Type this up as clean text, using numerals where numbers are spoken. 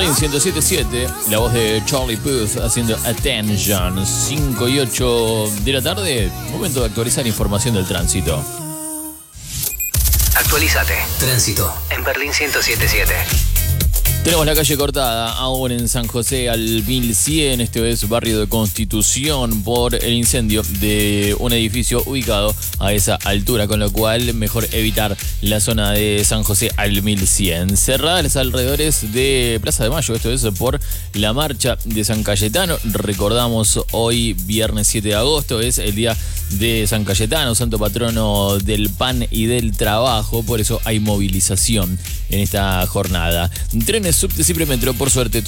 Berlín 107.7, la voz de Charlie Puth haciendo Attention. 5 y 8 de la tarde, momento de actualizar información del tránsito. Actualizate. Tránsito en Berlín 107.7. Tenemos la calle cortada aún en San José al 1100, este es barrio de Constitución, por el incendio de un edificio ubicado a esa altura, con lo cual mejor evitar la zona de San José al 1100. Cerrada los alrededores de Plaza de Mayo, esto es por la marcha de San Cayetano. Recordamos hoy, viernes 7 de agosto, es el día de San Cayetano, santo patrono del pan y del trabajo, por eso hay movilización en esta jornada. Trenes, subtes y premetro, por suerte,